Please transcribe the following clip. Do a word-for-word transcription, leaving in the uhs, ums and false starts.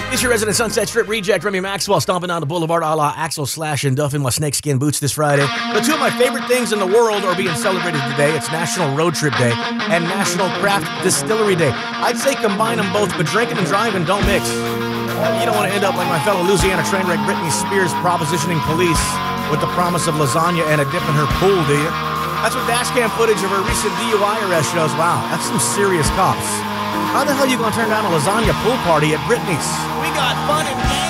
It's your resident Sunset Strip reject, Remy Maxwell, stomping down the boulevard a la Axel Slash and Duff in my snakeskin boots this Friday. But two of my favorite things in the world are being celebrated today. It's National Road Trip Day and National Craft Distillery Day. I'd say combine them both, but drinking and driving don't mix. Uh, you don't want to end up like my fellow Louisiana train wreck Britney Spears propositioning police with the promise of lasagna and a dip in her pool, do you? That's what dashcam footage of her recent D U I arrest shows. Wow, that's some serious cops. How the hell are you going to turn down a lasagna pool party at Britney's? We got fun and games.